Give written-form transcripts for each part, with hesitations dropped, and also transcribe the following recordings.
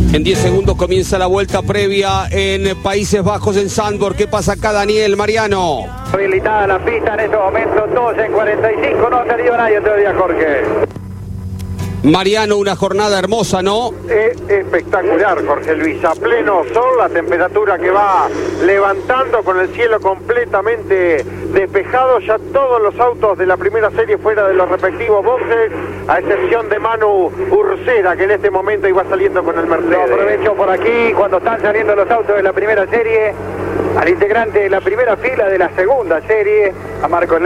En 10 segundos comienza la vuelta previa en Países Bajos, en Zandvoort. ¿Qué pasa acá, Daniel, Mariano? Habilitada la pista en estos momentos, 12:45, no ha salido nadie todavía, Jorge. Mariano, una jornada hermosa, ¿no? Espectacular, Jorge Luis, a pleno sol, la temperatura que va levantando con el cielo completamente despejado, ya todos los autos de la primera serie fuera de los respectivos boxes, a excepción de Manu Ursera, que en este momento iba saliendo con el Mercedes. Lo aprovecho por aquí, cuando están saliendo los autos de la primera serie, al integrante de la primera fila de la segunda serie, a Marcos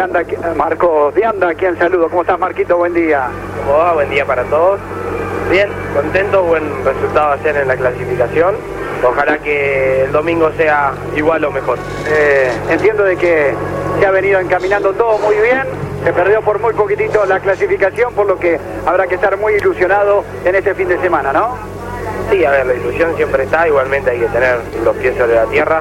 de Anda, a quien saludo. ¿Cómo estás, Marquito? Buen día. ¿Cómo va? Buen día para todos. Bien, contento, buen resultado ayer en la clasificación. Ojalá que el domingo sea igual o mejor. Entiendo de que se ha venido encaminando todo muy bien. Se perdió por muy poquitito la clasificación, por lo que habrá que estar muy ilusionado en este fin de semana, ¿no? Sí, a ver, la ilusión siempre está, igualmente hay que tener los pies sobre la tierra,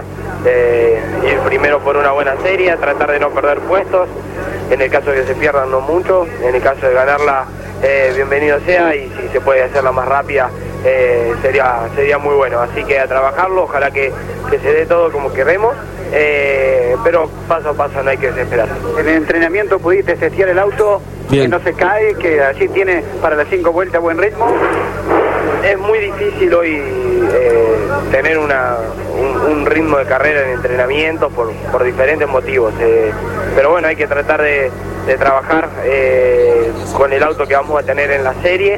ir primero por una buena serie, tratar de no perder puestos, en el caso de que se pierdan no mucho, en el caso de ganarla, bienvenido sea, y si se puede hacerla más rápida, sería muy bueno, así que a trabajarlo, ojalá que se dé todo como queremos, pero paso a paso no hay que desesperarse. En el entrenamiento pudiste testear el auto, bien, que no se cae, que así tiene para las 5 vueltas buen ritmo. Es muy difícil hoy tener un ritmo de carrera en entrenamiento por diferentes motivos, pero bueno, hay que tratar de trabajar con el auto que vamos a tener en la serie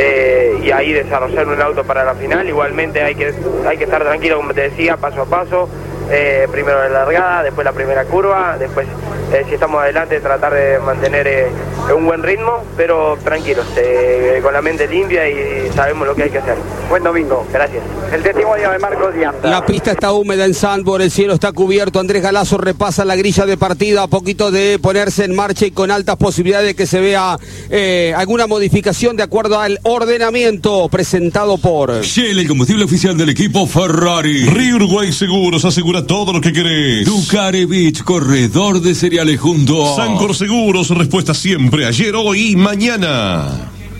y ahí desarrollar un auto para la final. Igualmente hay que estar tranquilo, como te decía, paso a paso. Primero la largada, después la primera curva, después si estamos adelante tratar de mantener un buen ritmo, pero tranquilos, con la mente limpia y sabemos lo que hay que hacer. Buen domingo. Gracias. El testimonio de Marcos de Anda. La pista está húmeda en Zandvoort, el cielo está cubierto. Andrés Galazo repasa la grilla de partida a poquito de ponerse en marcha y con altas posibilidades de que se vea alguna modificación de acuerdo al ordenamiento presentado por Shell, el combustible oficial del equipo Ferrari. Río Uruguay Seguros asegura todo lo que querés. Ducarevich, corredor de cereales junto a Sancor Seguros, respuesta siempre, ayer, hoy y mañana.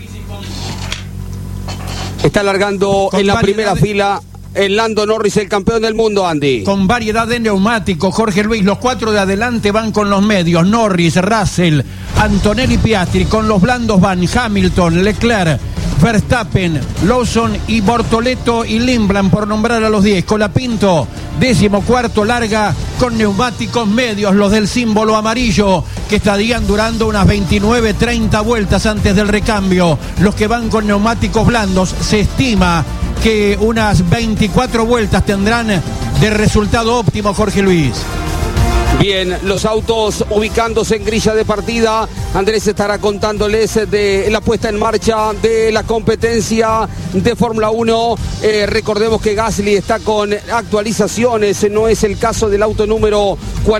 Está largando en la primera fila el Lando Norris, el campeón del mundo, Andy. Con variedad de neumáticos, Jorge Luis, los 4 de adelante van con los medios, Norris, Russell, Antonelli, Piastri, con los blandos van Hamilton, Leclerc, Verstappen, Lawson y Bortoleto y Lindblom, por nombrar a los 10. Colapinto, 14º, larga con neumáticos medios, los del símbolo amarillo, que estarían durando unas 29-30 vueltas antes del recambio. Los que van con neumáticos blandos, se estima que unas 24 vueltas tendrán de resultado óptimo, Jorge Luis. Bien, los autos ubicándose en grilla de partida. Andrés estará contándoles de la puesta en marcha de la competencia de Fórmula 1. Recordemos que Gasly está con actualizaciones. No es el caso del auto número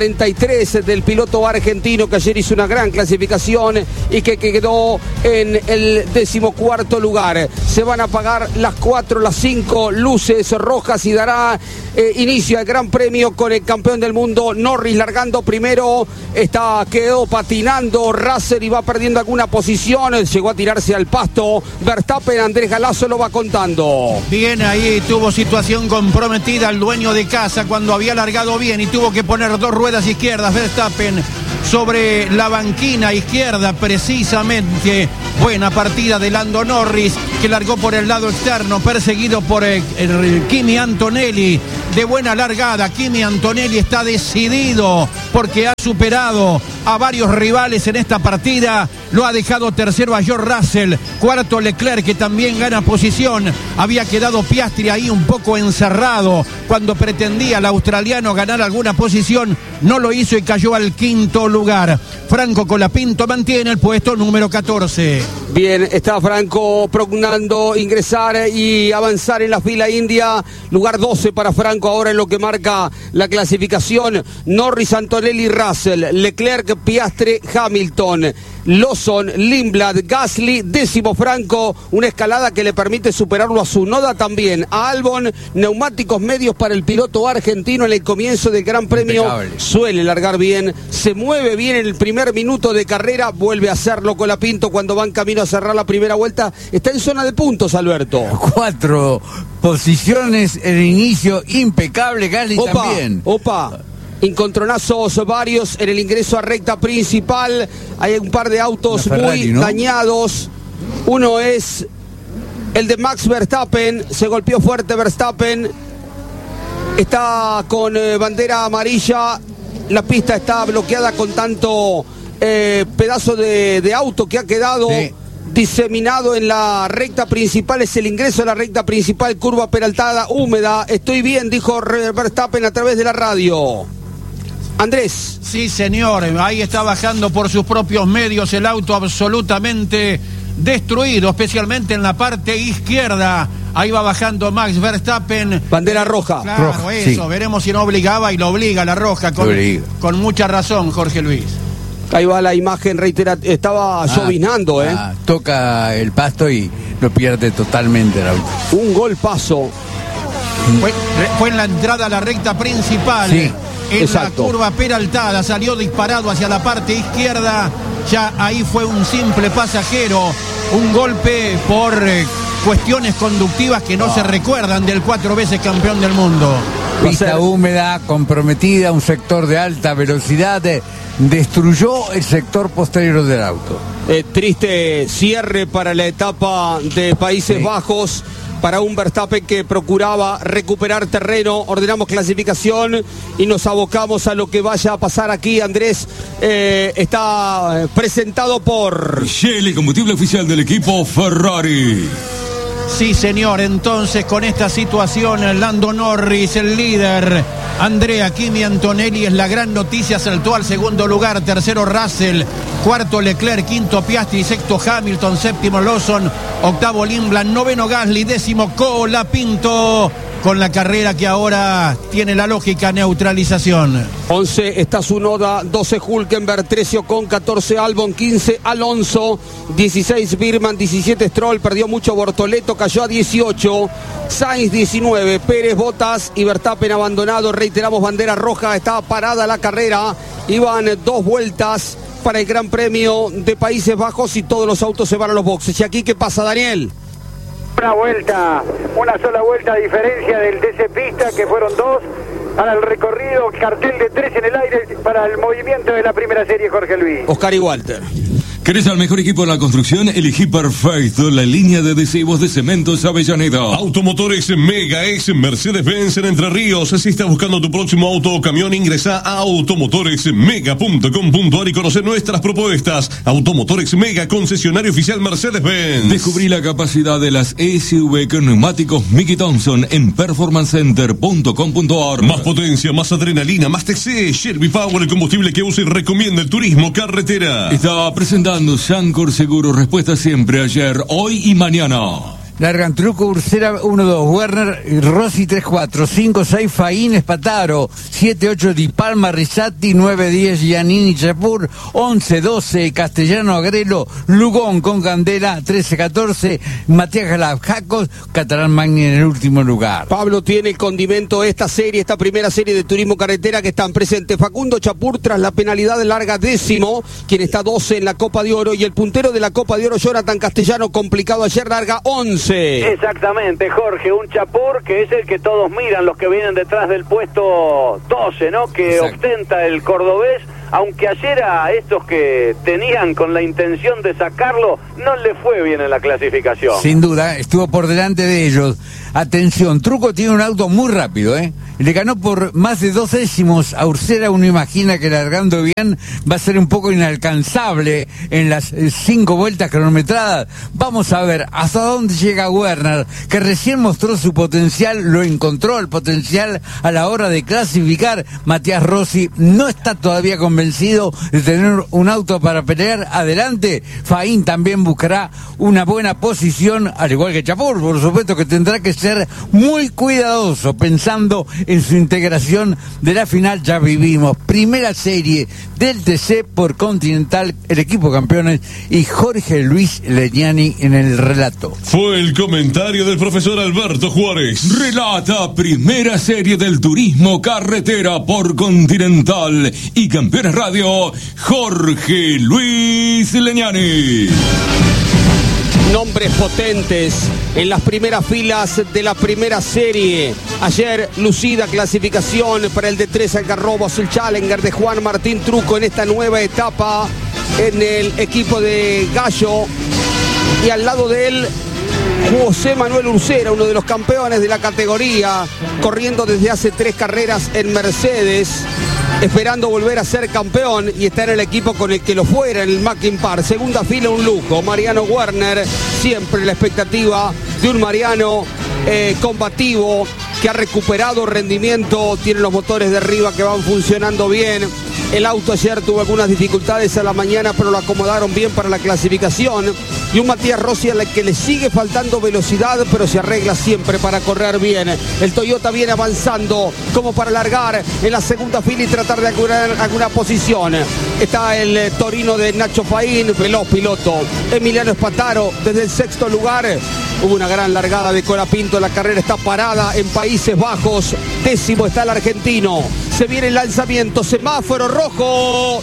43 del piloto argentino, que ayer hizo una gran clasificación y que quedó en el 14º lugar. Se van a apagar las 4, las 5 luces rojas y dará inicio al Gran Premio con el campeón del mundo Norris largando primero. Quedó patinando Russell y va perdiendo alguna posición. Llegó a tirarse al pasto Verstappen. Andrés Galazo lo va contando. Bien, ahí tuvo situación comprometida el dueño de casa cuando había largado bien y tuvo que poner 2 ruedas izquierdas. Verstappen sobre la banquina izquierda precisamente. Buena partida de Lando Norris, que largó por el lado externo, perseguido por Kimi Antonelli. De buena largada, Kimi Antonelli está decidido porque ha superado a varios rivales en esta partida. Lo ha dejado tercero a George Russell, 4º Leclerc, que también gana posición. Había quedado Piastri ahí un poco encerrado cuando pretendía el australiano ganar alguna posición. No lo hizo y cayó al 5º lugar. Franco Colapinto mantiene el puesto número 14. Bien, está Franco propugnando ingresar y avanzar en la fila india. Lugar 12 para Franco ahora en lo que marca la clasificación. Norris, Antonelli, Russell, Leclerc, Piastri, Hamilton, Lawson, Lindblad, Gasly, 10º Franco. Una escalada que le permite superarlo a Tsunoda también. A Albon, neumáticos medios para el piloto argentino en el comienzo del Gran Premio. Impecable. Suele largar bien, se mueve bien en el primer minuto de carrera, vuelve a hacerlo Colapinto cuando va en camino a cerrar la primera vuelta. Está en zona de puntos, Alberto. posiciones, el inicio impecable, Gasly también. Encontronazos varios en el ingreso a recta principal. Hay un par de autos Ferrari, muy dañados. Uno es el de Max Verstappen. Se golpeó fuerte Verstappen. Está con bandera amarilla. La pista está bloqueada con tanto pedazo de auto que ha quedado diseminado en la recta principal. Es el ingreso a la recta principal, curva peraltada, húmeda. Estoy bien, dijo Verstappen a través de la radio. Andrés. Sí, señor, ahí está bajando por sus propios medios el auto absolutamente destruido, especialmente en la parte izquierda. Ahí va bajando Max Verstappen. Bandera roja. Claro, roja, eso, veremos si no obligaba y lo obliga la roja, con mucha razón, Jorge Luis. Ahí va la imagen, estaba llovinando, toca el pasto y lo pierde totalmente el auto. Un golpazo. Fue en la entrada a la recta principal. Sí. Exacto. La curva peraltada, salió disparado hacia la parte izquierda. Ya ahí fue un simple pasajero. Un golpe por cuestiones conductivas que no se recuerdan del 4 veces campeón del mundo. Pista húmeda, comprometida, un sector de alta velocidad, destruyó el sector posterior del auto. Triste cierre para la etapa de Países Bajos, para un Verstappen que procuraba recuperar terreno. Ordenamos clasificación y nos abocamos a lo que vaya a pasar aquí. Andrés, está presentado por Shell, el combustible oficial del equipo Ferrari. Sí, señor, entonces con esta situación, Lando Norris, el líder, Andrea Kimi Antonelli es la gran noticia, saltó al segundo lugar, tercero Russell, cuarto Leclerc, quinto Piastri, sexto Hamilton, séptimo Lawson, octavo Lindblad, noveno Gasly, décimo Colapinto, con la carrera que ahora tiene la lógica neutralización. 11 está Tsunoda, 12 Hülkenberg, 13 Ocon, 14 Albon, 15 Alonso, 16 Birman, 17 Stroll, perdió mucho Bortoleto, cayó a 18, Sainz 19, Pérez, Bottas y Verstappen abandonado. Reiteramos, bandera roja, estaba parada la carrera, iban 2 vueltas para el Gran Premio de Países Bajos y todos los autos se van a los boxes. ¿Y aquí qué pasa, Daniel? Una sola vuelta a diferencia del TC Pista, que fueron 2 para el recorrido, cartel de 3 en el aire para el movimiento de la primera serie, Jorge Luis. Oscar y Walter. ¿Querés al mejor equipo de la construcción? Elegí Perfecto, la línea de adhesivos de Cementos Avellaneda. Automotores Mega es Mercedes-Benz en Entre Ríos. Si estás buscando tu próximo auto o camión, ingresa a automotoresmega.com.ar y conoce nuestras propuestas. Automotores Mega, concesionario oficial Mercedes-Benz. Descubrí la capacidad de las SUV con neumáticos Mickey Thompson en performancecenter.com.ar. Más potencia, más adrenalina, más TC. Shelby Power, el combustible que usa y recomienda el turismo carretera. Está presentando Sancor Seguro, respuesta siempre, ayer, hoy y mañana. Largan Truco, Ursera 1-2, Werner, Rossi 3-4, 5-6, Faín, Espataro, 7-8, Di Palma, Rizzati, 9-10, Giannini, Chapur, 11-12, Castellano, Agrelo, Lugón con Candela, 13-14, Matías Galab, Jacos, Catalán Magni en el último lugar. Pablo tiene el condimento de esta primera serie de turismo carretera que están presentes. Facundo Chapur, tras la penalidad, larga décimo, quien está 12 en la Copa de Oro, y el puntero de la Copa de Oro, Jonathan Castellano, complicado ayer, larga 11. Exactamente, Jorge, un Chapur que es el que todos miran, los que vienen detrás del puesto 12, ¿no? Que ostenta el cordobés, aunque ayer a estos que tenían con la intención de sacarlo, no le fue bien en la clasificación. Sin duda, estuvo por delante de ellos. Atención, Truco tiene un auto muy rápido, Le ganó por más de 2 décimos a Ursera. Uno imagina que largando bien va a ser un poco inalcanzable en las 5 vueltas cronometradas. Vamos a ver hasta dónde llega Werner, que recién mostró su potencial, lo encontró el potencial a la hora de clasificar. Matías Rossi no está todavía convencido de tener un auto para pelear adelante. Faín también buscará una buena posición, al igual que Chapur, por supuesto, que tendrá que ser muy cuidadoso pensando en su integración de la final. Ya vivimos primera serie del TC por Continental, el equipo campeones, y Jorge Luis Legnani en el relato. Fue el comentario del profesor Alberto Juárez. Relata primera serie del turismo carretera por Continental y Campeones Radio, Jorge Luis Legnani. Nombres potentes en las primeras filas de la primera serie. Ayer, lucida clasificación para el D3 Algarrobos, el Challenger de Juan Martín Truco en esta nueva etapa en el equipo de Gallo. Y al lado de él, José Manuel Ursera, uno de los campeones de la categoría, corriendo desde hace 3 carreras en Mercedes, esperando volver a ser campeón y estar en el equipo con el que lo fuera en el Mackin Park. Segunda fila, un lujo. Mariano Werner, siempre la expectativa de un Mariano combativo que ha recuperado rendimiento, tiene los motores de arriba que van funcionando bien. El auto ayer tuvo algunas dificultades a la mañana, pero lo acomodaron bien para la clasificación. Y un Matías Rossi al que le sigue faltando velocidad, pero se arregla siempre para correr bien. El Toyota viene avanzando como para largar en la segunda fila y tratar de asegurar alguna posición. Está el Torino de Nacho Faín, veloz piloto. Emiliano Espataro desde el 6º lugar. Hubo una gran largada de Colapinto, la carrera está parada en Países Bajos. 10º está el argentino. Se viene el lanzamiento, semáforo rojo.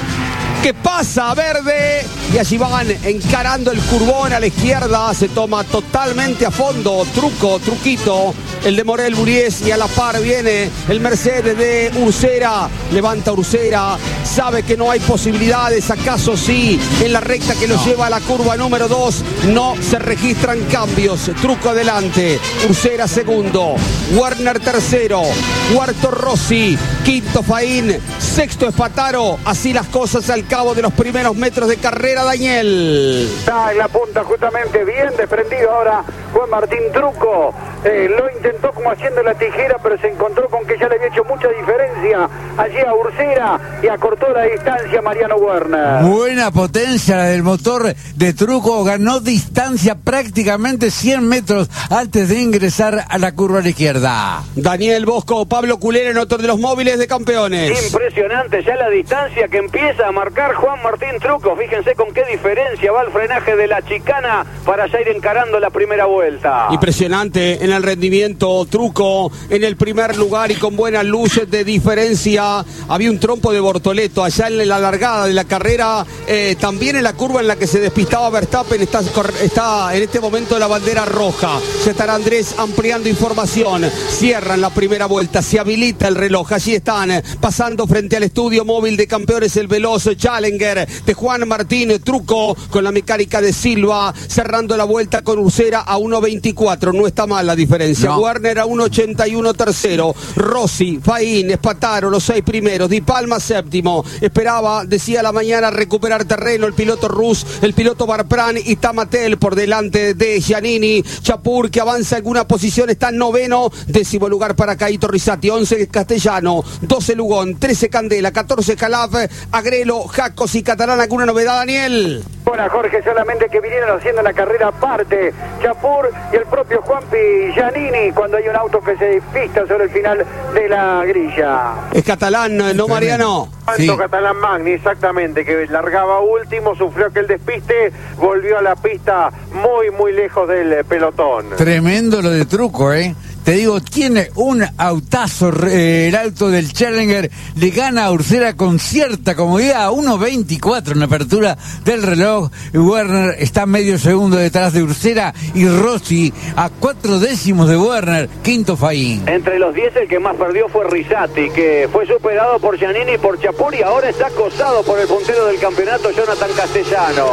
Que pasa a verde y allí van encarando el curvón a la izquierda. Se toma totalmente a fondo Truquito, el de Morel Buriés, y a la par viene el Mercedes de Ursera. Levanta Ursera, sabe que no hay posibilidades, acaso sí, en la recta que lo lleva a la curva número 2 no se registran cambios. Truco adelante, Ursera segundo, Werner tercero, cuarto Rossi, quinto Faín, sexto Espataro. Así las cosas al cabo de los primeros metros de carrera, Daniel. Está en la punta justamente, bien desprendido ahora Juan Martín Truco. Lo intentó como haciendo la tijera, pero se encontró con que ya le había hecho mucha diferencia allí a Ursera y acortó la distancia Mariano Werner. Buena potencia la del motor de Truco, ganó distancia prácticamente 100 metros antes de ingresar a la curva a la izquierda. Daniel Bosco, Pablo Culera en otro de los móviles de campeones. Impresionante ya la distancia que empieza a marcar Juan Martín Truco. Fíjense con qué diferencia va el frenaje de la chicana para ya ir encarando la primera vuelta. Impresionante en el rendimiento Truco en el primer lugar y con buena luz de diferencia. Había un trompo de Bortoleto allá en la largada de la carrera, también en la curva en la que se despistaba Verstappen. Está en este momento la bandera roja. Ya estará Andrés ampliando información. Cierran la primera vuelta, se habilita el reloj. Allí están pasando frente al estudio móvil de campeones el veloz Challenger de Juan Martín Truco con la mecánica de Silva, cerrando la vuelta con Ursera a 1.24. No está mal la diferencia. No. Werner a 1.81 tercero, Rossi, Faín, Espataro los 6 primeros, Di Palma séptimo. Esperaba, decía la mañana, recuperar terreno el piloto Rus, el piloto Barpran y Tamatel por delante de Giannini. Chapur, que avanza alguna posición, está en noveno. 10º lugar para Caito Rizzati, 11 Castellano, 12 Lugón, 13 Candela, 14 Calaf, Agrelo, Jacos y Catalán. ¿Alguna novedad, Daniel? Bueno, Jorge, solamente que vinieron haciendo la carrera aparte Chapur y el propio Juanpi Giannini cuando hay un auto que se despista sobre el final de la grilla. Es Catalán, ¿no, Mariano? Sí. Catalán Magni, exactamente, que largaba último, sufrió aquel despiste, volvió a la pista muy lejos del pelotón. Tremendo lo de Truco, Te digo, tiene un autazo, el auto del Challenger, le gana a Ursera con cierta comodidad, a 1.24 en la apertura del reloj. Werner está medio segundo detrás de Ursera y Rossi a 4 décimos de Werner, quinto Faín. Entre los 10 el que más perdió fue Rizzati, que fue superado por Giannini y por Chapur y ahora está acosado por el puntero del campeonato, Jonathan Castellano.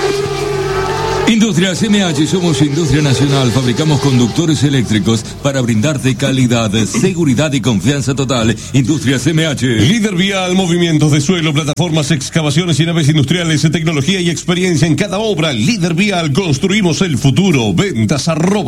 Industrias CMH, somos industria nacional, fabricamos conductores eléctricos para brindarte calidad, seguridad y confianza total. Industrias CMH. Líder vial, movimientos de suelo, plataformas, excavaciones y naves industriales, tecnología y experiencia en cada obra. Líder vial, construimos el futuro. Ventas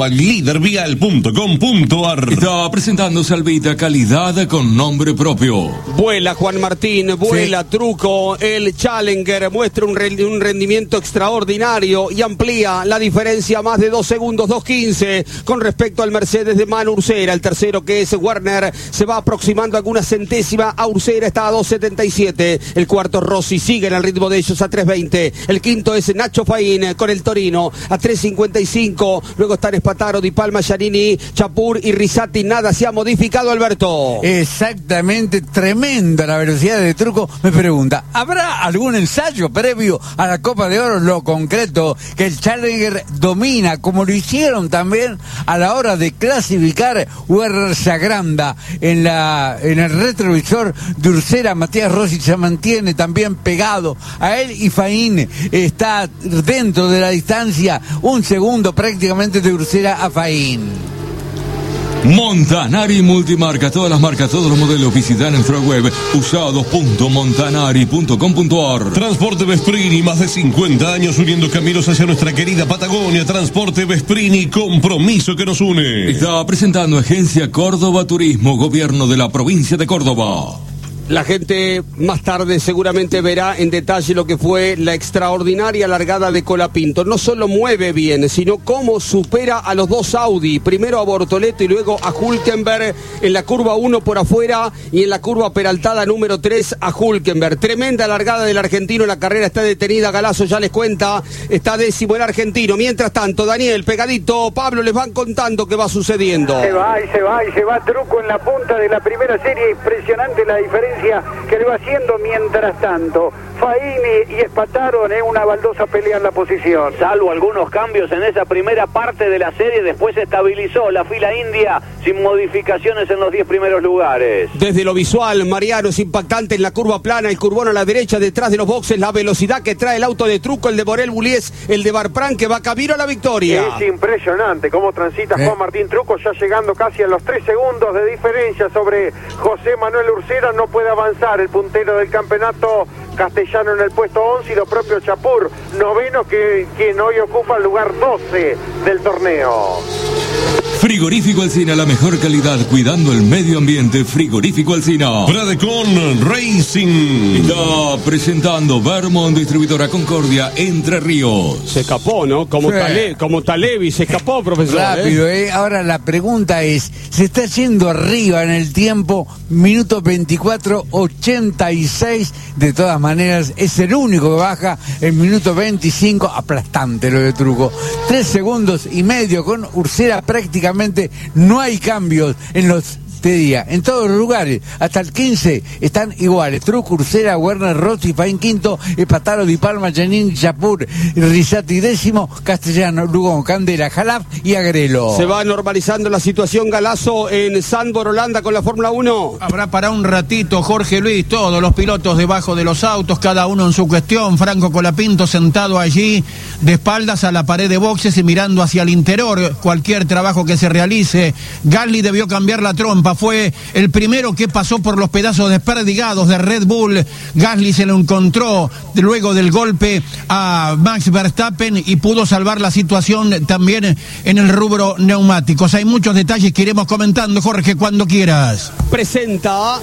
@lidervial.com.ar. Está presentando Salvita, calidad con nombre propio. Vuela Juan Martín, vuela Truco, el Challenger muestra un rendimiento extraordinario y amplía la diferencia, más de 2 segundos, 2.15 con respecto al Mercedes de Manu Ursera. El tercero, que es Werner, se va aproximando alguna centésima a Ursera, está a 2.77. El cuarto Rossi sigue en el ritmo de ellos a 3.20. El quinto es Nacho Faín con el Torino a 3.55. Luego están Espataro, Di Palma, Giannini, Chapur y Rizzati. Nada se ha modificado, Alberto. Exactamente, tremenda la velocidad de Truco. Me pregunta, ¿habrá algún ensayo previo a la Copa de Oro? Lo concreto, que el Challenger domina, como lo hicieron también a la hora de clasificar Werner Sagranda en el retrovisor de Ursera. Matías Rossi se mantiene también pegado a él y Faín está dentro de la distancia, un segundo prácticamente de Ursera a Faín. Montanari Multimarca, todas las marcas, todos los modelos, visita en nuestra web usados.montanari.com.ar. Transporte Vesprini, más de 50 años uniendo caminos hacia nuestra querida Patagonia. Transporte Vesprini, compromiso que nos une. Está presentando Agencia Córdoba Turismo, Gobierno de la Provincia de Córdoba. La gente más tarde seguramente verá en detalle lo que fue la extraordinaria largada de Colapinto. No solo mueve bien, sino cómo supera a los dos Audi. Primero a Bortoleto y luego a Hülkenberg en la curva 1 por afuera y en la curva peraltada número 3 a Hülkenberg. Tremenda largada del argentino, la carrera está detenida. Galazo ya les cuenta, está décimo el argentino. Mientras tanto, Daniel, pegadito, Pablo, les van contando qué va sucediendo. Se va Trucco en la punta de la primera serie. Impresionante la diferencia que le va haciendo. Mientras tanto, Faini y Espartaro en una baldosa pelea en la posición. Salvo algunos cambios en esa primera parte de la serie, después se estabilizó la fila india sin modificaciones en los 10 primeros lugares. Desde lo visual, Mariano, es impactante en la curva plana, el curvón a la derecha, detrás de los boxes, la velocidad que trae el auto de Trucco, el de Borel Bullies, el de Barpran, que va camino a la victoria. Es impresionante cómo transita Juan Martín Trucco, ya llegando casi a los 3 segundos de diferencia sobre José Manuel Ursera. No puede avanzar el puntero del campeonato castellano en el puesto 11 y lo propio Chapur, noveno, quien hoy ocupa el lugar 12 del torneo. Frigorífico Alsina, la mejor calidad, cuidando el medio ambiente. Frigorífico Alsina. Pradecon Racing está presentando Vermont, distribuidora Concordia, Entre Ríos. Se escapó, ¿no? Como Talevi, se escapó, profesor. Rápido, Ahora la pregunta es, se está yendo arriba en el tiempo, minuto 24:86. De todas maneras, es el único que baja el minuto 25, aplastante lo de Trucco. 3 segundos y medio con Ursera prácticamente. No hay cambios en los día, en todos los lugares, hasta el 15 están iguales. Trucco, Ursera, Werner, Rossi, Faín quinto, Espartaro, Di Palma, Janín, Chapur, Rizzati décimo, Castellano, Lugón, Candela, Jalaf y Agrelo. Se va normalizando la situación, Galazo, en Zandvoort, Holanda, con la Fórmula 1. Habrá para un ratito, Jorge Luis, todos los pilotos debajo de los autos, cada uno en su cuestión. Franco Colapinto sentado allí de espaldas a la pared de boxes y mirando hacia el interior cualquier trabajo que se realice. Gasly debió cambiar la trompa, fue el primero que pasó por los pedazos desperdigados de Red Bull. Gasly se lo encontró luego del golpe a Max Verstappen y pudo salvar la situación también en el rubro neumáticos. Hay muchos detalles que iremos comentando, Jorge, cuando quieras. Presenta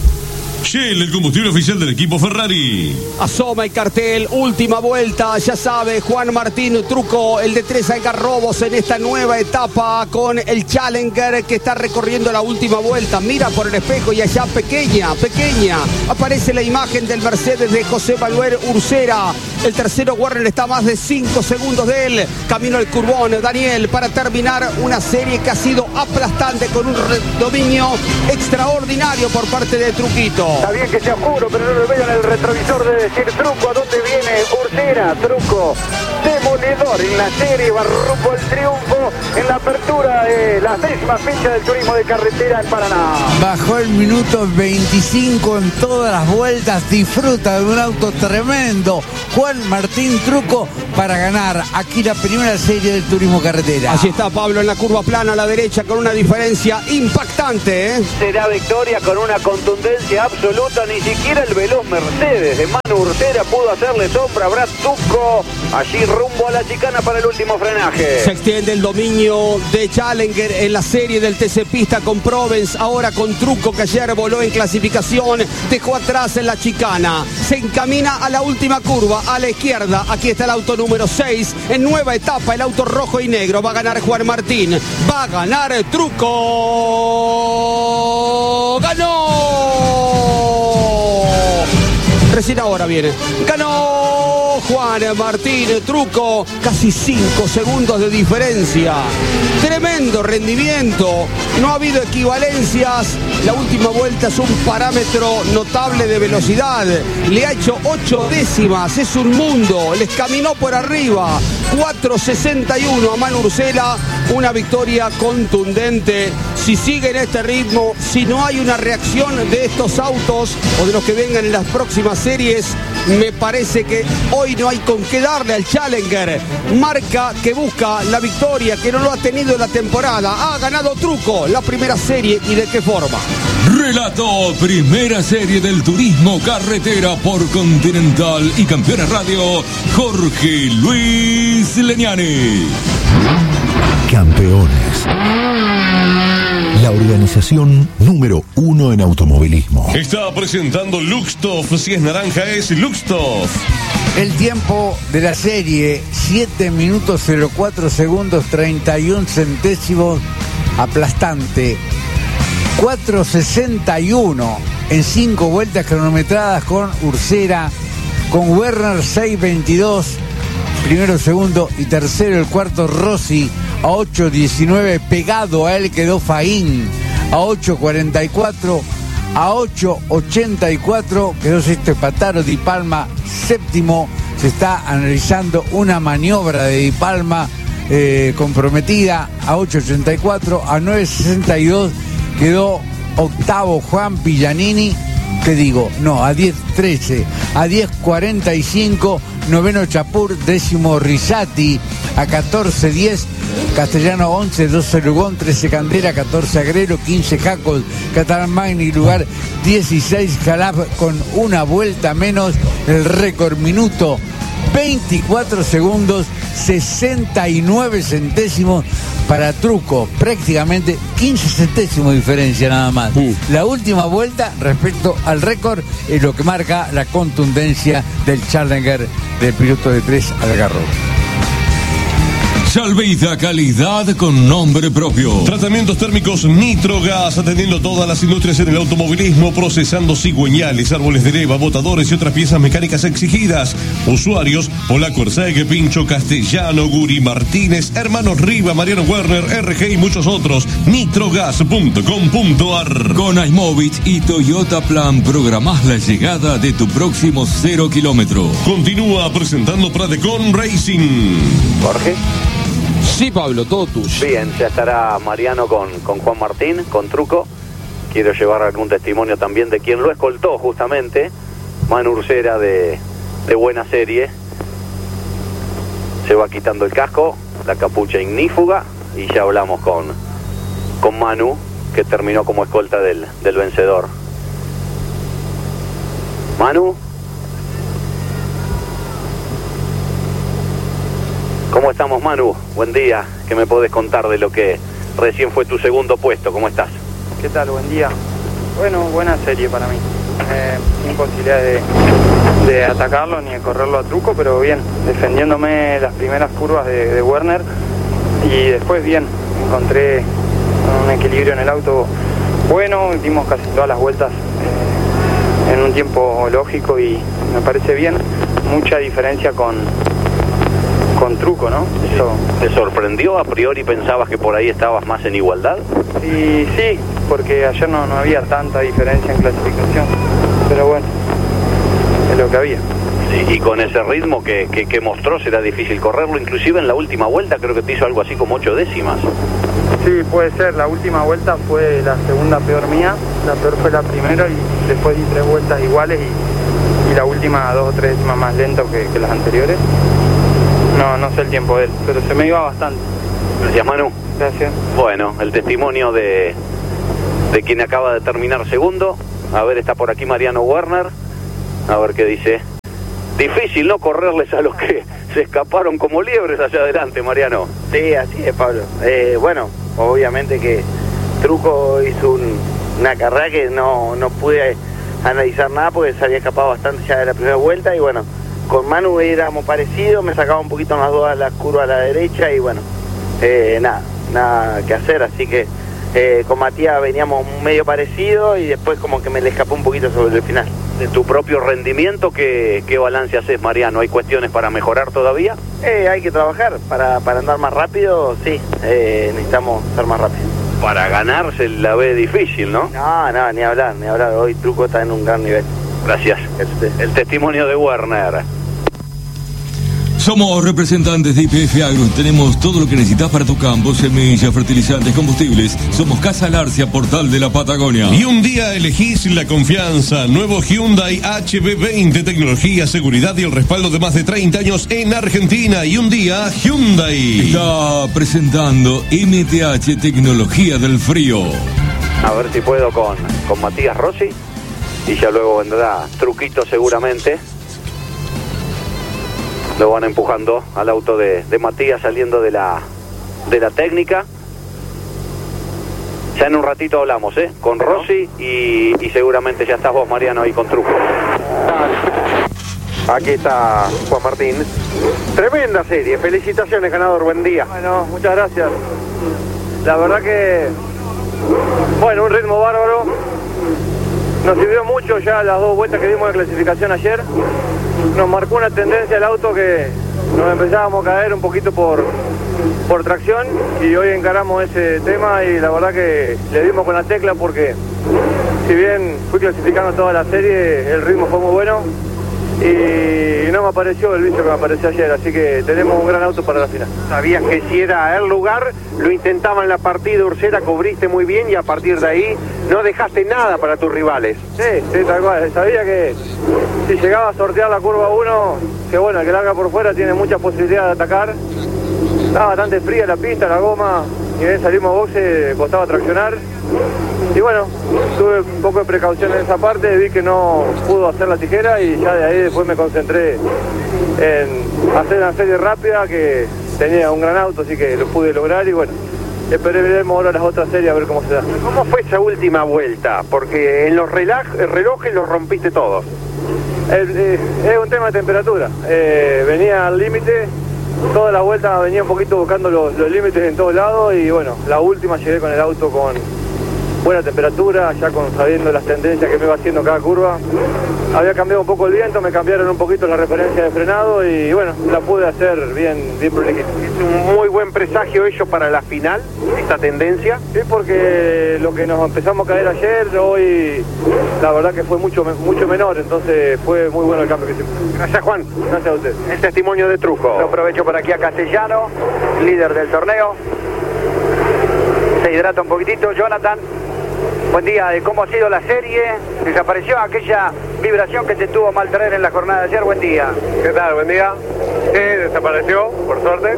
Shell, el combustible oficial del equipo Ferrari. Asoma el cartel, última vuelta, ya sabe, Juan Martín Trucco, el de 3 algarrobos en esta nueva etapa con el Challenger que está recorriendo la última vuelta. Mira por el espejo y allá pequeña, aparece la imagen del Mercedes de José Manuel Ursera. El tercero, Werner, está a más de 5 segundos de él. Camino al curbón, Daniel, para terminar una serie que ha sido aplastante con un dominio extraordinario por parte de Truquito. Está bien que sea oscuro, pero no lo vean el retrovisor de decir Trucco. ¿A dónde viene Ursera? Trucco, demoledor en la serie, va rumbo al triunfo en la apertura de la 10ª fecha del turismo de carretera en Paraná. Bajó el minuto 25 en todas las vueltas, disfruta de un auto tremendo. Juan Martín Trucco para ganar aquí la primera serie del turismo carretera. Allí está Pablo en la curva plana a la derecha con una diferencia impactante. Será victoria con una contundencia absoluta, ni siquiera el veloz Mercedes de Manu Ursera pudo hacerle sombra a Brad Trucco, allí rumbo a la chicana para el último frenaje. Se extiende el dominio de Challenger en la serie del TC Pista con Provence, ahora con Trucco, que ayer voló en clasificación, dejó atrás en la chicana, se encamina a la última curva, a la izquierda, aquí está el auto número 6, en nueva etapa, el auto rojo y negro, va a ganar Juan Martín, va a ganar Trucco, ¡ganó! Recién ahora viene. Ganó Juan Martín Trucco. Casi 5 segundos de diferencia. Tremendo rendimiento. No ha habido equivalencias. La última vuelta es un parámetro notable de velocidad. Le ha hecho 8 décimas. Es un mundo. Les caminó por arriba. 4.61 a Manu Ursera, una victoria contundente. Si sigue en este ritmo, si no hay una reacción de estos autos o de los que vengan en las próximas series, me parece que hoy no hay con qué darle al Challenger. Marca que busca la victoria, que no lo ha tenido en la temporada. Ha ganado Trucco la primera serie, y de qué forma. Relato primera serie del turismo carretera por Continental y Campeones Radio, Jorge Luis Leñani. Campeones, la organización número 1 en automovilismo. Está presentando Luxtoff. Si es naranja, es Luxtoff. El tiempo de la serie, 7 minutos 04 segundos 31 centésimos, aplastante. 4.61 en 5 vueltas cronometradas con Ursera, con Werner 6.22, primero, segundo y tercero, el cuarto Rossi a 8.19, pegado a él quedó Faín a 8.44, a 8.84 quedó sexto Espataro, Di Palma séptimo. Se está analizando una maniobra de Di Palma comprometida a 8.84, a 9.62 quedó octavo Juan Pillanini, a 10.13, a 10.45, noveno Chapur, décimo Rizzati, a 14.10, Castellano 11, 12 Lugón, 13 Candela, 14 Agrero, 15 Jacos, Catalán Magni, lugar 16 Calaf con una vuelta menos, el récord minuto 24 segundos 69 centésimos para Trucco, prácticamente 15 centésimos de diferencia nada más. La última vuelta respecto al récord es lo que marca la contundencia del Challenger del piloto de 3 Algarrobo. Salveida, calidad con nombre propio. Tratamientos térmicos Nitrogas, atendiendo todas las industrias en el automovilismo, procesando cigüeñales, árboles de leva, botadores y otras piezas mecánicas exigidas. Usuarios: Polaco Ersegue, Pincho, Castellano, Guri Martínez, Hermanos Riva, Mariano Werner, RG y muchos otros. Nitrogas.com.ar. Con iMovit y Toyota Plan programás la llegada de tu próximo 0 kilómetro. Continúa presentando Pratecon Racing. Jorge. Sí, Pablo, todo tuyo. Bien, ya estará Mariano con Juan Martín, con Trucco. Quiero llevar algún testimonio también de quien lo escoltó justamente, Manu Ursera de buena serie. Se va quitando el casco, la capucha ignífuga, y ya hablamos con Manu, que terminó como escolta del vencedor. Manu. ¿Cómo estamos, Manu? Buen día. ¿Qué me podés contar de lo que recién fue tu segundo puesto? ¿Cómo estás? ¿Qué tal? Buen día. Bueno, buena serie para mí. Sin posibilidad de atacarlo ni de correrlo a Trucco, pero bien, defendiéndome las primeras curvas de Werner, y después bien, encontré un equilibrio en el auto bueno, dimos casi todas las vueltas en un tiempo lógico y me parece bien. Mucha diferencia con Trucco, ¿no? Eso. ¿Te sorprendió? ¿A priori pensabas que por ahí estabas más en igualdad? Y sí, porque ayer no había tanta diferencia en clasificación, pero bueno, es lo que había. Sí, y con ese ritmo que mostró será difícil correrlo, inclusive en la última vuelta creo que te hizo algo así como 8 décimas. Sí, puede ser, la última vuelta fue la segunda peor mía, la peor fue la primera y después di 3 vueltas iguales y la última 2 o 3 décimas más lento que las anteriores. No sé el tiempo de él, pero se me iba bastante. Gracias, Manu. Gracias. Bueno, el testimonio de quien acaba de terminar segundo. A ver, está por aquí Mariano Werner. A ver qué dice. Difícil, ¿no? Correrles a los que se escaparon como liebres allá adelante, Mariano. Sí, así es, Pablo. Bueno, obviamente que Trucco hizo una carrera que no pude analizar nada porque se había escapado bastante ya de la primera vuelta y bueno, con Manu éramos parecidos, me sacaba un poquito en las dos a la curva a la derecha y bueno, nada que hacer, así que con Matías veníamos medio parecidos y después como que me le escapó un poquito sobre el final. De tu propio rendimiento, ¿qué balance haces, Mariano? ¿Hay cuestiones para mejorar todavía? Hay que trabajar, para andar más rápido, sí, necesitamos ser más rápidos. Para ganar se la ve difícil, ¿no? No, ni hablar, hoy Trucco está en un gran nivel. Gracias. El testimonio de Werner. Somos representantes de YPF Agro. Tenemos todo lo que necesitas para tu campo: semillas, fertilizantes, combustibles. Somos Casa Larcia, portal de la Patagonia. Y un día elegís la confianza. Nuevo Hyundai HB20, tecnología, seguridad y el respaldo de más de 30 años en Argentina. Y un día Hyundai está presentando MTH, tecnología del frío. A ver si puedo con Matías Rossi. Y ya luego vendrá Truquito seguramente. Lo van empujando al auto de Matías saliendo de la técnica. Ya en un ratito hablamos, con Rossi y seguramente ya estás vos, Mariano, ahí con Truco. Aquí está Juan Martín. Tremenda serie, felicitaciones, ganador, buen día. Bueno, muchas gracias. La verdad que, bueno, un ritmo bárbaro. Nos sirvió mucho ya las 2 vueltas que dimos de clasificación ayer. Nos marcó una tendencia el auto que nos empezábamos a caer un poquito por tracción, y hoy encaramos ese tema y la verdad que le dimos con la tecla, porque si bien fui clasificando toda la serie, el ritmo fue muy bueno y no me apareció el vicio que me apareció ayer, así que tenemos un gran auto para la final. Sabías que si era el lugar, lo intentaba en la partida Ursera, cubriste muy bien y a partir de ahí no dejaste nada para tus rivales. Sí, tal cual. Sabía que si llegaba a sortear la curva 1, que bueno, el que larga por fuera tiene muchas posibilidades de atacar. Estaba bastante fría la pista, la goma, y bien salimos a boxe, costaba traccionar. Y bueno, tuve un poco de precaución en esa parte, vi que no pudo hacer la tijera y ya de ahí después me concentré en hacer una serie rápida, que tenía un gran auto, así que lo pude lograr y bueno, esperemos ahora las otras series a ver cómo se da. ¿Cómo fue esa última vuelta? Porque en los relojes los rompiste todos. Es un tema de temperatura, venía al límite. Toda la vuelta venía un poquito buscando los límites en todos lados y bueno, la última llegué con el auto con buena temperatura, ya sabiendo las tendencias que me iba haciendo cada curva. Había cambiado un poco el viento, me cambiaron un poquito la referencia de frenado y bueno, la pude hacer bien prolijita. ¿Es un muy buen presagio ello para la final, esta tendencia? Sí, porque lo que nos empezamos a caer ayer, hoy la verdad que fue mucho menor, entonces fue muy bueno el cambio que hicimos. Gracias, Juan. Gracias a usted. El testimonio de Truco. Lo aprovecho por aquí a Castellano, líder del torneo. Se hidrata un poquitito, Jonathan. Buen día, ¿cómo ha sido la serie? ¿Desapareció aquella vibración que te tuvo mal traer en la jornada de ayer? Buen día. ¿Qué tal? Buen día. Sí, desapareció, por suerte.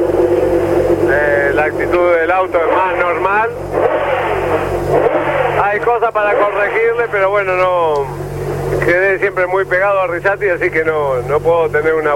La actitud del auto es más normal. Hay cosas para corregirle, pero bueno, no quedé siempre muy pegado a Rizzati, así que no puedo tener un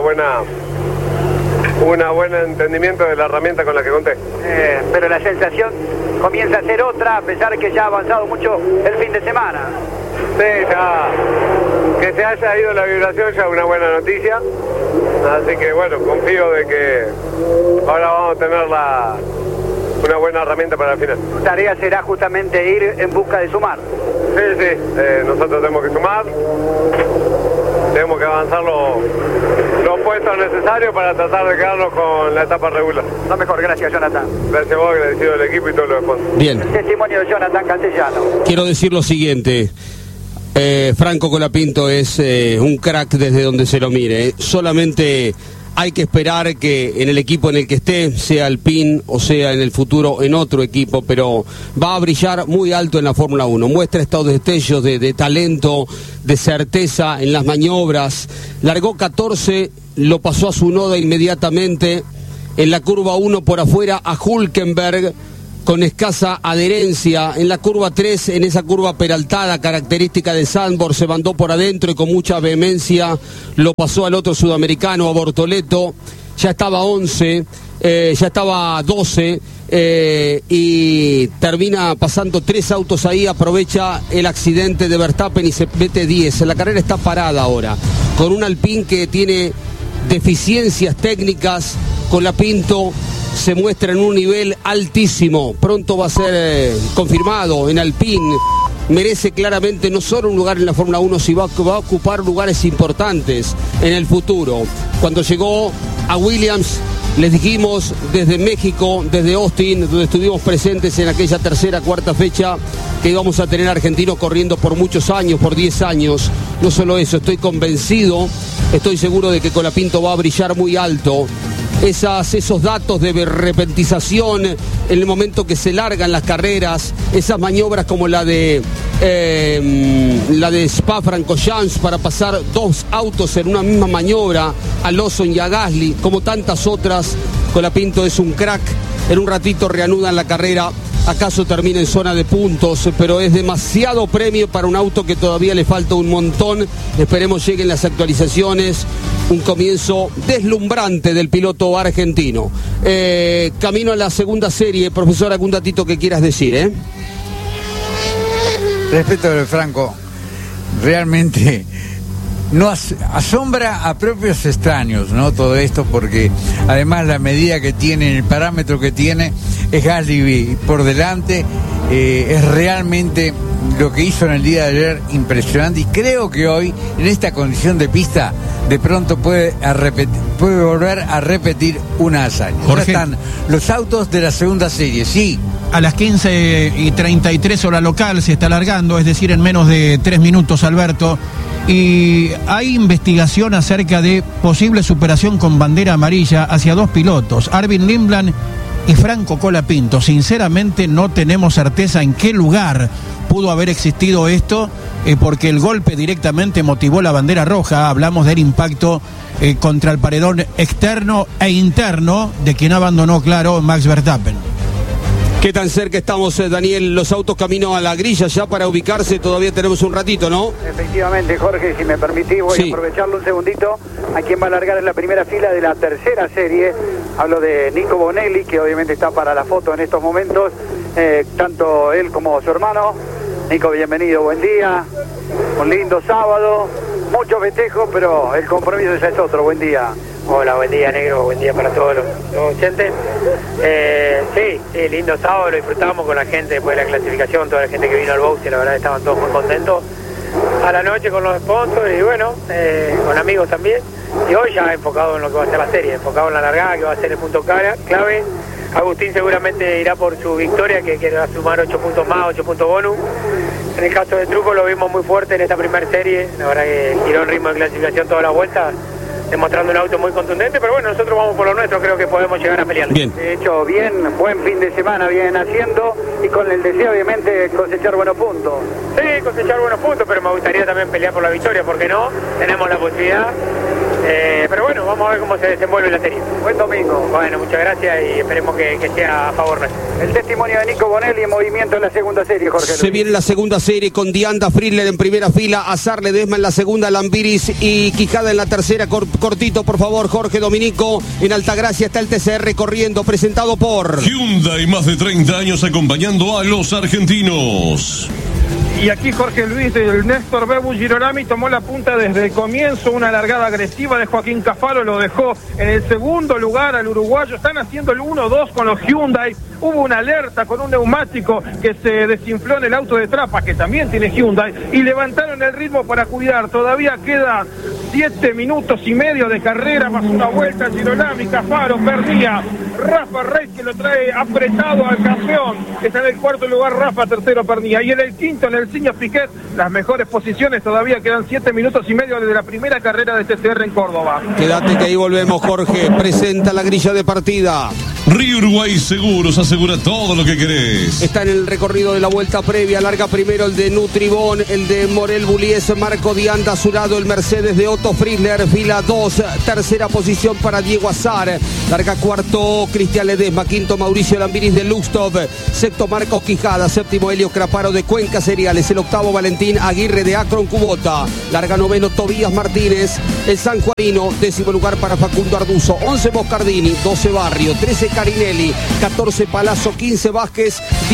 buen entendimiento de la herramienta con la que conté. Pero la sensación comienza a ser otra, a pesar que ya ha avanzado mucho el fin de semana. Sí, ya que se haya ido la vibración ya es una buena noticia, así que bueno, confío de que ahora vamos a tener una buena herramienta para el final. Tu tarea será justamente ir en busca de sumar. Sí, nosotros tenemos que sumar, tenemos que avanzar los puestos necesarios para tratar de quedarnos con la etapa regular. Lo mejor, gracias, Jonathan. Gracias a vos, agradecido del equipo y todo lo demás. Bien. El testimonio de Jonathan Castellano. Quiero decir lo siguiente. Franco Colapinto es un crack desde donde se lo mire. Solamente hay que esperar que en el equipo en el que esté, sea Alpine o sea en el futuro en otro equipo, pero va a brillar muy alto en la Fórmula 1. Muestra estos destellos de talento, de certeza en las maniobras. Largó 14, lo pasó a Tsunoda inmediatamente. En la curva 1 por afuera a Hülkenberg, con escasa adherencia. En la curva 3, en esa curva peraltada característica de Zandvoort, se mandó por adentro y con mucha vehemencia lo pasó al otro sudamericano, a Bortoleto. Ya estaba 11, ya estaba 12 y termina pasando 3 autos ahí, aprovecha el accidente de Verstappen y se mete 10. La carrera está parada ahora, con un Alpine que tiene deficiencias técnicas. Colapinto se muestra en un nivel altísimo, pronto va a ser confirmado en Alpine. Merece claramente no solo un lugar en la Fórmula 1, sino va a ocupar lugares importantes en el futuro. Cuando llegó a Williams, les dijimos desde México, desde Austin, donde estuvimos presentes en aquella tercera, cuarta fecha, que íbamos a tener argentinos corriendo por muchos años, por 10 años. No solo eso, estoy convencido, estoy seguro de que Colapinto va a brillar muy alto. Esos datos de repentización en el momento que se largan las carreras, esas maniobras como la de Spa-Francorchamps para pasar 2 autos en una misma maniobra, a Lawson y a Gasly, como tantas otras. Colapinto es un crack. En un ratito reanudan la carrera. Acaso termina en zona de puntos, pero es demasiado premio para un auto que todavía le falta un montón. Esperemos lleguen las actualizaciones. Un comienzo deslumbrante del piloto argentino. Camino a la segunda serie. Profesor, algún datito que quieras decir, Respecto a lo de Franco, realmente nos asombra a propios extraños, ¿no? Todo esto, porque además la medida que tiene, el parámetro que tiene, es Gasly por delante. Es realmente lo que hizo en el día de ayer impresionante, y creo que hoy, en esta condición de pista, de pronto puede volver a repetir una hazaña. Jorge, ya están los autos de la segunda serie, sí. A las 15:33 hora local se está alargando, es decir, en menos de 3 minutos, Alberto. Y hay investigación acerca de posible superación con bandera amarilla hacia 2 pilotos, Arvin Lindblad y Franco Colapinto. Sinceramente no tenemos certeza en qué lugar pudo haber existido esto, porque el golpe directamente motivó la bandera roja. Hablamos del impacto contra el paredón externo e interno de quien abandonó, claro, Max Verstappen. ¿Qué tan cerca estamos, Daniel? Los autos camino a la grilla ya para ubicarse, todavía tenemos un ratito, ¿no? Efectivamente, Jorge, si me permitís, voy a aprovecharlo un segundito. A quien va a largar en la primera fila de la tercera serie. Hablo de Nico Bonelli, que obviamente está para la foto en estos momentos, tanto él como su hermano. Nico, bienvenido, buen día. Un lindo sábado, muchos festejos, pero el compromiso ya es otro. Buen día. Hola, buen día, negro, buen día para todos los oyentes. Sí, lindo sábado, lo disfrutamos con la gente después de la clasificación, toda la gente que vino al box, y la verdad estaban todos muy contentos. A la noche con los sponsors y bueno, con amigos también. Y hoy ya enfocado en lo que va a ser la serie, enfocado en la largada, que va a ser el punto clave. Agustín seguramente irá por su victoria, que quiere sumar 8 puntos más, 8 puntos bonus. En el caso de Truco lo vimos muy fuerte en esta primera serie, la verdad que tiró el ritmo de clasificación toda la vuelta, demostrando un auto muy contundente, pero bueno, nosotros vamos por lo nuestro, creo que podemos llegar a pelear. Bien. De hecho, buen fin de semana vienen haciendo, y con el deseo obviamente cosechar buenos puntos. Sí, cosechar buenos puntos, pero me gustaría también pelear por la victoria, ¿por qué no? Tenemos la posibilidad. Pero bueno, vamos a ver cómo se desenvuelve la serie. Buen domingo. Bueno, muchas gracias y esperemos que sea a favor nuestro. El testimonio de Nico Bonelli en movimiento en la segunda serie, Jorge. Se viene la segunda serie con Dianda Friedler en primera fila, Azar Ledesma en la segunda, Lambiris y Quijada en la tercera. Cortito, por favor, Jorge Dominico. En Altagracia está el TCR corriendo, presentado por Hyundai, más de 30 años acompañando a los argentinos. Y aquí Jorge Luis del Néstor Bebu Girolami tomó la punta desde el comienzo. Una largada agresiva de Joaquín Cafaro lo dejó en el segundo lugar al uruguayo. Están haciendo el 1-2 con los Hyundai. Hubo una alerta con un neumático que se desinfló en el auto de Trapa, que también tiene Hyundai, y levantaron el ritmo para cuidar. Todavía quedan 7 minutos y medio de carrera, más una vuelta. Girolami, Cafaro, Pernía, Rafa Reis, que lo trae apretado al campeón. Está en el cuarto lugar Rafa, tercero Pernía, y en el quinto, en el Ciño Piquet, las mejores posiciones. Todavía quedan 7 minutos y medio desde la primera carrera de TCR en Córdoba. Quédate que ahí volvemos, Jorge. Presenta la grilla de partida. Río Uruguay Seguros asegura todo lo que querés. Está en el recorrido de la vuelta previa. Larga primero el de Nutribón, el de Morel Bullies, Marco Dianda a su lado, el Mercedes de Otto Friedler, fila 2, tercera posición para Diego Azar. Larga cuarto Cristian Ledesma, quinto Mauricio Lambiris de Luxtov, sexto Marcos Quijada, séptimo Helio Craparo de Cuenca Cereales, el octavo Valentín Aguirre de Akron Kubota. Larga noveno Tobías Martínez, el sanjuanino, décimo lugar para Facundo Arduzo, 11 Moscardini, 12 Barrio, 13 Carinelli, 14 Palazzo, 15 Vázquez,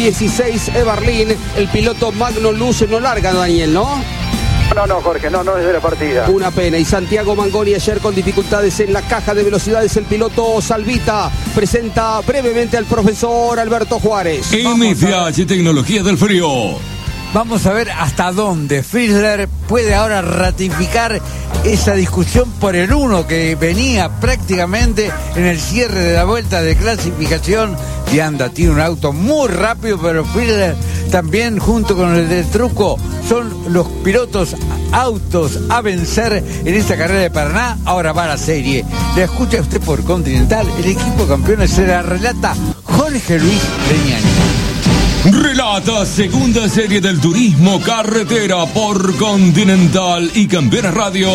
16 Eberlín. El piloto Magno Luz no larga, Daniel, ¿no? No, Jorge, no es de la partida. Una pena. Y Santiago Mangoni ayer con dificultades en la caja de velocidades. El piloto Salvita presenta brevemente al profesor Alberto Juárez. MFH Tecnología del Frío. Vamos a ver hasta dónde Friedler puede ahora ratificar esa discusión por el 1 que venía prácticamente en el cierre de la vuelta de clasificación. Dianda tiene un auto muy rápido, pero Friedler también junto con el del Truco, son los pilotos autos a vencer en esta carrera de Paraná. Ahora va la serie. Le escucha usted por Continental. El equipo campeón se la relata Jorge Luis Leñani. Relata segunda serie del turismo carretera por Continental y Campeones Radio,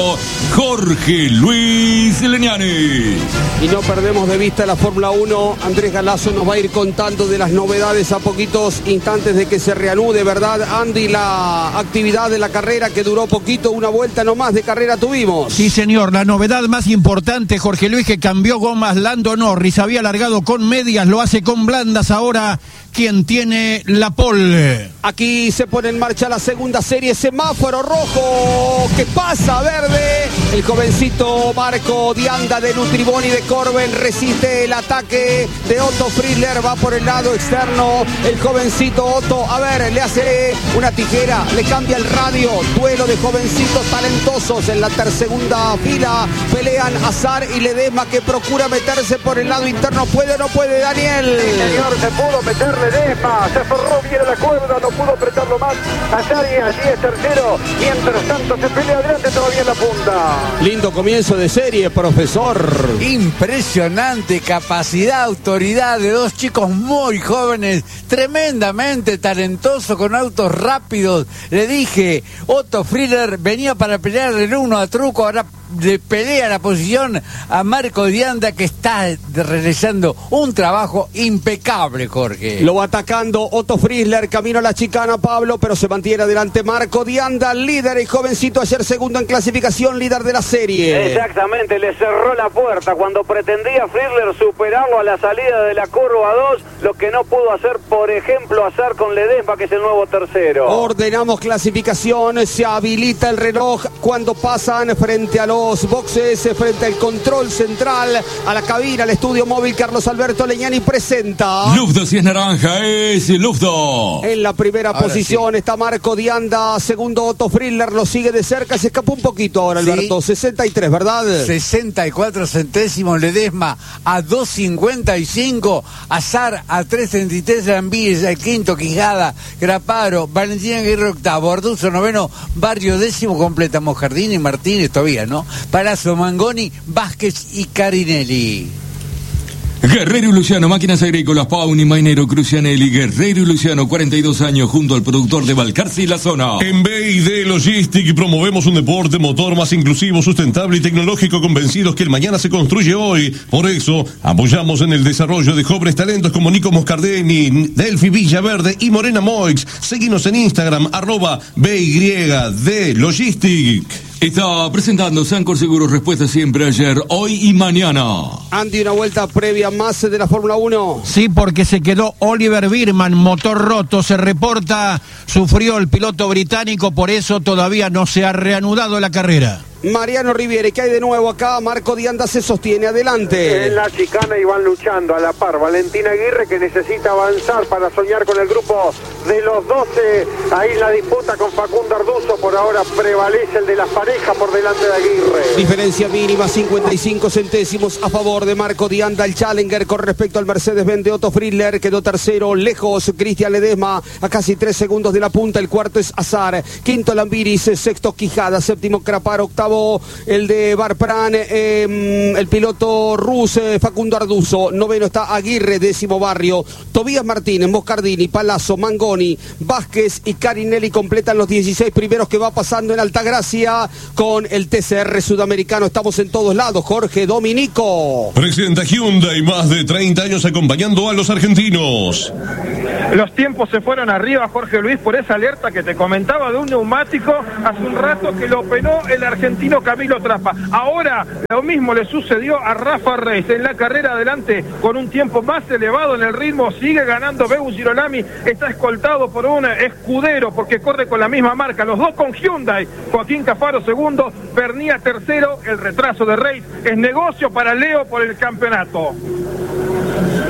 Jorge Luis Leñani. Y no perdemos de vista la Fórmula 1. Andrés Galazo nos va a ir contando de las novedades a poquitos instantes de que se reanude, ¿verdad, Andy? La actividad de la carrera que duró poquito, una vuelta nomás de carrera tuvimos. Sí, señor. La novedad más importante, Jorge Luis, que cambió gomas Lando Norris. Había largado con medias, lo hace con blandas ahora. Quien tiene la pole. Aquí se pone en marcha la segunda serie. Semáforo rojo que pasa verde. El jovencito Marco Dianda de Nutribón y de Corben resiste el ataque de Otto Friedler. Va por el lado externo. El jovencito Otto, a ver, le hace una tijera, le cambia el radio. Duelo de jovencitos talentosos en la segunda fila. Pelean Azar y Ledesma, que procura meterse por el lado interno. ¿Puede o no puede, Daniel? Sí, señor, se pudo meter Ledesma, se aferró bien a la cuerda, no pudo apretarlo más. Azari allí es tercero, mientras tanto se pelea adelante todavía en la punta. Lindo comienzo de serie, profesor. Impresionante capacidad, autoridad de dos chicos muy jóvenes, tremendamente talentosos, con autos rápidos. Le dije, Otto Friedler venía para pelear el 1 a Truco, ahora le pelea la posición a Marco Dianda, que está realizando un trabajo impecable, Jorge. Lo va atacando Otto Friedler, camino a la chicana, Pablo, pero se mantiene adelante Marco Dianda, líder y jovencito, ayer segundo en clasificación, líder de la serie. Exactamente, le cerró la puerta cuando pretendía Friedler superarlo a la salida de la curva 2, lo que no pudo hacer, por ejemplo, Azar con Ledesma, que es el nuevo tercero. Ordenamos clasificación, se habilita el reloj cuando pasan frente a los boxes, frente al control central, a la cabina, al estudio móvil. Carlos Alberto Leñani presenta. Lufdo, si es naranja, es Lufdo. En la primera posición está Marco Dianda, segundo Otto Friedler, lo sigue de cerca, se escapó un poquito ahora, Alberto. 63, ¿verdad? 64 centésimos Ledesma a 2.55, Azar a 3.33, Ramírez al quinto, Quijada, Graparo, Valentín Aguirre octavo, Arduzo noveno, Barrio décimo, completamos Jardín y Martínez todavía, ¿no? Palazzo, Mangoni, Vázquez y Carinelli. Guerrero y Luciano, máquinas agrícolas, Pauni, Mainero, Crucianelli. Guerrero y Luciano, 42 años, junto al productor de Balcarce y la zona. En B&D Logistic promovemos un deporte motor más inclusivo, sustentable y tecnológico, convencidos que el mañana se construye hoy. Por eso, apoyamos en el desarrollo de jóvenes talentos como Nico Moscardini, Delphi Villaverde y Morena Moix. Seguinos en Instagram, @BYD Logistic. Está presentando Sancor Seguros, respuesta siempre ayer, hoy y mañana. Andy, una vuelta previa más de la Fórmula 1. Sí, porque se quedó Oliver Birman, motor roto, se reporta, sufrió el piloto británico, por eso todavía no se ha reanudado la carrera. Mariano Riviere, ¿qué hay de nuevo acá? Marco Dianda se sostiene adelante. En la chicana y van luchando a la par. Valentín Aguirre, que necesita avanzar para soñar con el grupo de los 12. Ahí la disputa con Facundo Arduzo. Por ahora prevalece el de las parejas por delante de Aguirre. Diferencia mínima, 55 centésimos a favor de Marco Dianda. El Challenger con respecto al Mercedes-Benz de Otto Friedler. Quedó tercero, lejos Cristian Ledesma, a casi 3 segundos de la punta. El cuarto es Azar. Quinto Lambiris, sexto Quijada, séptimo Craparo, octavo el de Barpran, el piloto ruso Facundo Arduzo, noveno está Aguirre, décimo Barrio, Tobías Martínez, Moscardini, Palazzo, Mangoni, Vázquez y Carinelli completan los 16 primeros que va pasando en Altagracia con el TCR sudamericano. Estamos en todos lados. Jorge Dominico. Presenta Hyundai, más de 30 años acompañando a los argentinos. Los tiempos se fueron arriba, Jorge Luis, por esa alerta que te comentaba de un neumático hace un rato que lo penó el argentino Camilo Trapa. Ahora lo mismo le sucedió a Rafa Reis en la carrera adelante con un tiempo más elevado en el ritmo. Sigue ganando Bebu Girolami, está escoltado por un escudero porque corre con la misma marca. Los dos con Hyundai. Joaquín Cafaro segundo, Pernía tercero. El retraso de Reis es negocio para Leo por el campeonato.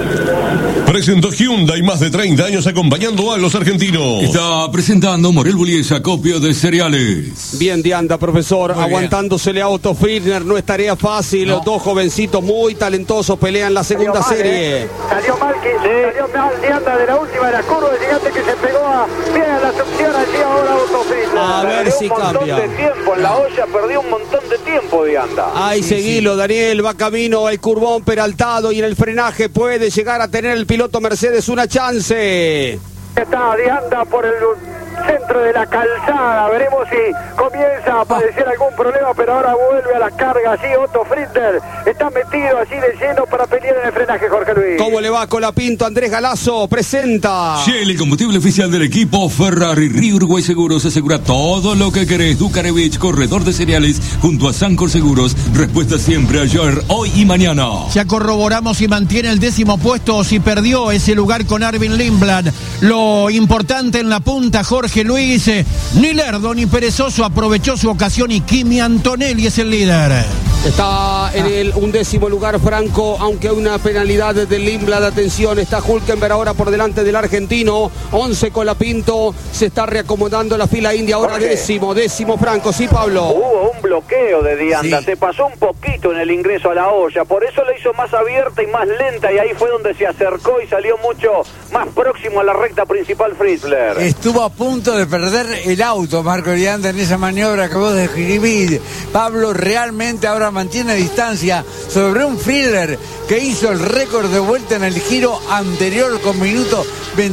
Presentó Hyundai, más de 30 años acompañando a los argentinos. Está presentando Morel Bullies, acopio de cereales. Bien de anda, profesor, Muy aguantándosele a Otto Friedner, no es tarea fácil. No. Los dos jovencitos muy talentosos pelean la segunda serie. Salió mal de anda de la última de la curva, fíjate que se pegó bien a la succión allí ahora Otto Friedner. A ver Perdió si un montón cambia. de tiempo en la olla, perdió un montón de tiempo de anda. Ay, seguilo, Daniel, va camino el curvón peraltado y en el frenaje puede llegar a tener el piloto Mercedes una chance. Está de anda por el centro de la calzada, veremos si comienza a aparecer algún problema, pero ahora vuelve a la carga allí Otto Friedner, está metido así de lleno para pelear en el frenaje, Jorge Luis. ¿Cómo le va Colapinto? Andrés Galazo presenta. Shell, el combustible oficial del equipo Ferrari. Río Uruguay Seguros asegura todo lo que querés. Ducarevich, corredor de cereales, junto a Sancor Seguros. Respuesta siempre ayer, hoy y mañana. Ya corroboramos si mantiene el 10º puesto o si perdió ese lugar con Arvin Lindblad. Lo importante en la punta, Jorge Luis, ni lerdo ni perezoso, aprovechó su ocasión y Kimi Antonelli es el líder. Está en el 11º lugar Franco, aunque hay una penalidad de Lindblad. Atención, está Hülkenberg ahora por delante del argentino. 11 Colapinto, se está reacomodando la fila india. Ahora Jorge. décimo Franco. Sí, Pablo. Hubo un bloqueo de Dianda, Sí. se pasó un poquito en el ingreso a la olla, por eso la hizo más abierta y más lenta y ahí fue donde se acercó y salió mucho más próximo a la recta principal Fritzler. Estuvo a punto de perder el auto, Marco Dianda, en esa maniobra que vos describís. Pablo realmente ahora mantiene distancia sobre un Friedler que hizo el récord de vuelta en el giro anterior con minuto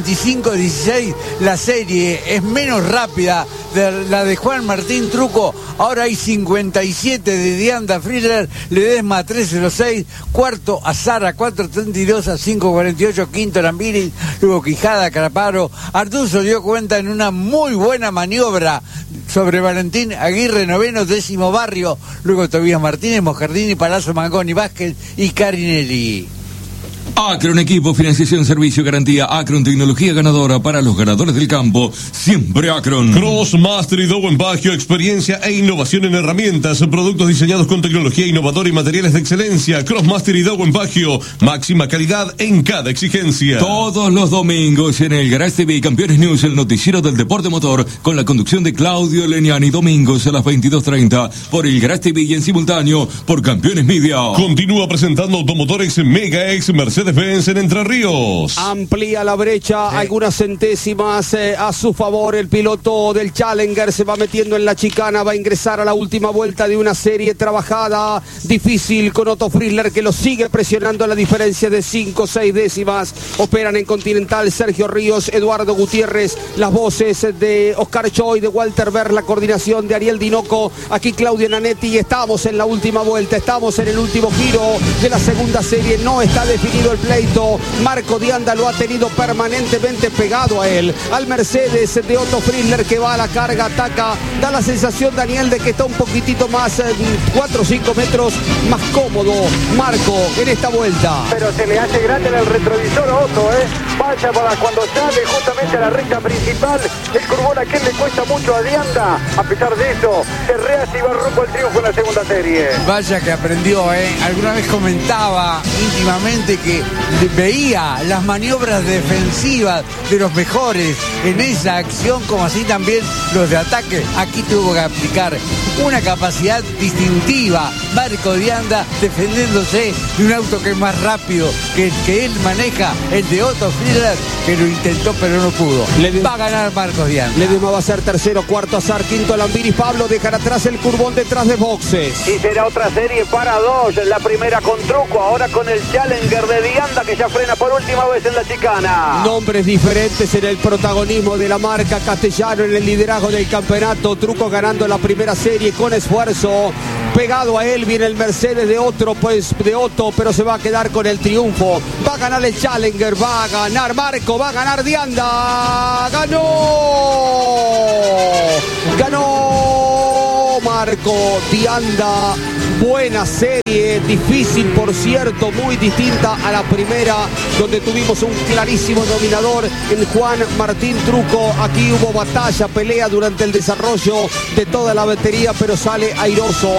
25-16. La serie es menos rápida de la de Juan Martín Truco. Ahora hay 57 de Dianda Friedler, Ledesma 3.06, cuarto Azara 4.32 a 5.48, quinto Lambiris, luego Quijada, Caraparo. Artuso dio cuenta en una muy buena maniobra sobre Valentín Aguirre, noveno, 10º Barrio, luego Tobías Martínez, Mojardini, Palazzo, Mangoni, Vázquez y Carinelli. Acron Equipo, financiación, servicio, garantía. Acron, tecnología ganadora para los ganadores del campo. Siempre Acron. Crossmaster y Dowen Baggio, experiencia e innovación en herramientas, productos diseñados con tecnología innovadora y materiales de excelencia. Crossmaster y Dowen Baggio, máxima calidad en cada exigencia. Todos los domingos en el Garage TV Campeones News, el noticiero del deporte motor, con la conducción de Claudio Leniani, domingos a las 22:30 por el Garage TV y en simultáneo por Campeones Media. Continúa presentando automotores Mega X Mercedes-Benz en Entre Ríos. Amplía la brecha, algunas centésimas a su favor. El piloto del Challenger se va metiendo en la chicana, va a ingresar a la última vuelta de una serie trabajada, difícil, con Otto Friedler que lo sigue presionando a la diferencia de 5 o 6 décimas. Operan en Continental Sergio Ríos, Eduardo Gutiérrez, las voces de Oscar Choy, de Walter Berg, la coordinación de Ariel Dinoco, aquí Claudio Nanetti. Estamos en la última vuelta, estamos en el último giro de la segunda serie. No está definido el pleito. Marco Dianda lo ha tenido permanentemente pegado a él, al Mercedes de Otto Friedler, que va a la carga, ataca. Da la sensación, Daniel, de que está un poquitito más, 4 o 5 metros más cómodo Marco en esta vuelta. Pero se le hace grande en el retrovisor a Otto, vaya para cuando sale justamente a la recta principal. El curbón aquel le cuesta mucho a Dianda. A pesar de eso, se rehace y va rumbo al triunfo en la segunda serie. Vaya que aprendió, Alguna vez comentaba íntimamente que veía las maniobras defensivas de los mejores en esa acción, como así también los de ataque. Aquí tuvo que aplicar una capacidad distintiva. Marco Dianda defendiéndose de un auto que es más rápido que el que él maneja, el de Otto Friedler, que lo intentó pero no pudo. Va a ganar Marco Dianda. Ledesma va a ser tercero, cuarto Azar, quinto Lambiris. Pablo dejará atrás el curbón detrás de boxes. Y será otra serie para dos, la primera con Truco, ahora con el Challenger de Dianda que ya frena por última vez en la chicana. Nombres diferentes en el protagonismo de la marca, Castellano en el liderazgo del campeonato, Truco ganando la primera serie con esfuerzo. Pegado a él viene el Mercedes de Otto, pero se va a quedar con el triunfo. Va a ganar el Challenger, va a ganar Marco, va a ganar Dianda. Ganó Marco Dianda. Buena serie, difícil por cierto, muy distinta a la primera, donde tuvimos un clarísimo dominador en Juan Martín Truco. Aquí hubo batalla, pelea durante el desarrollo de toda la batería, pero sale airoso.